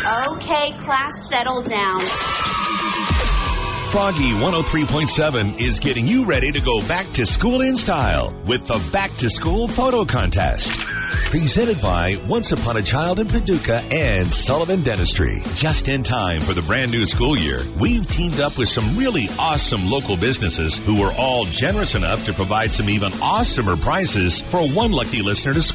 Okay, class, settle down. Froggy 103.7 is getting you ready to go back to school in style with the Back to School Photo Contest. Presented by Once Upon a Child in Paducah and Sullivan Dentistry. Just in time for the brand new school year, we've teamed up with some really awesome local businesses who are all generous enough to provide some even awesomer prizes for one lucky listener to